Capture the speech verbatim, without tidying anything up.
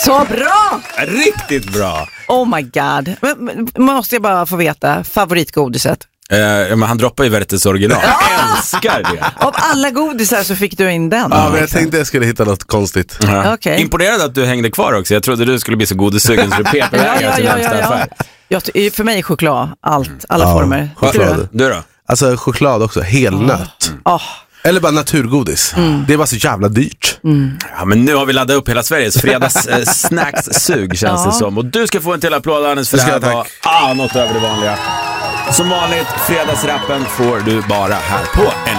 Så bra! Riktigt bra. Oh my god. Men, men, måste jag bara få veta favoritgodiset? Eh, men han droppar ju Vertes original. Jag älskar det. Av alla godisar så fick du in den. Ja, men jag tänkte jag skulle hitta något konstigt. Ja. Okay. Imponerad att du hängde kvar också. Jag trodde du skulle bli så godissugen så du pepar ja, ja, ja, ja, ja. Jag, för mig är choklad allt, alla ja, former. Choklad. Du då? Alltså choklad också, helnöt. Oh. Oh. Eller bara naturgodis. Mm. Det var så jävla dyrt. Mm. Ja, men nu har vi laddat upp hela Sveriges fredags eh, snackssug känns ja. det som. Och du ska få en till applåd, Hannes, för det här var ah, något över det vanliga. Som vanligt, fredagsrappen får du bara här på en